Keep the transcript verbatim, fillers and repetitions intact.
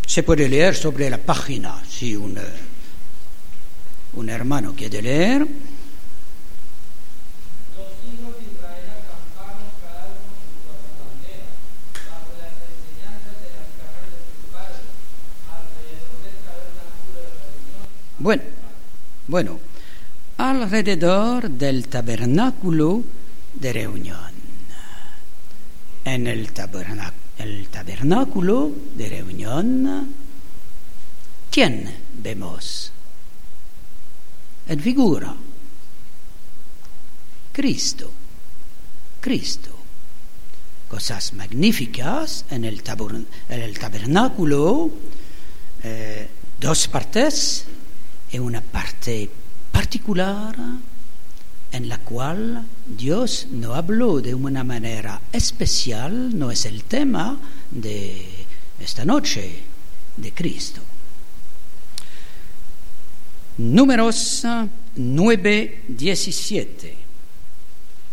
Se puede leer sobre la página, si un, un hermano quiere leer. Bueno, bueno, alrededor del tabernáculo de reunión. En el, taberná- el tabernáculo de reunión, ¿quién vemos? En figura. Cristo. Cristo. Cosas magníficas en el, tabur- en el tabernáculo, eh, dos partes. Y una parte particular en la cual Dios no habló de una manera especial, no es el tema de esta noche, de Cristo. Números nueve, diecisiete.